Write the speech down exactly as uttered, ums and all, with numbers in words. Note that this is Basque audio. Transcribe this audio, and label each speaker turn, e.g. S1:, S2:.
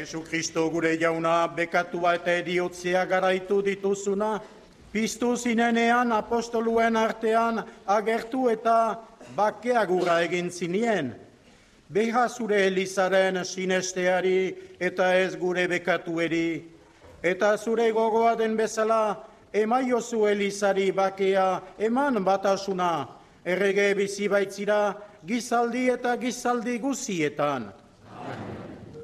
S1: Jesu Kristo gure jauna, bekatua eta ediotzea garaitu dituzuna, piztu zinenean apostoluen artean agertu eta bakeagurra egin zinien. Beha zure Elizaren sinesteari eta ez gure bekatueri, eta zure gogoa den bezala, emaiozu Elizari bakea eman batasuna, errege bizi baitzira gizaldi eta gizaldi guzietan.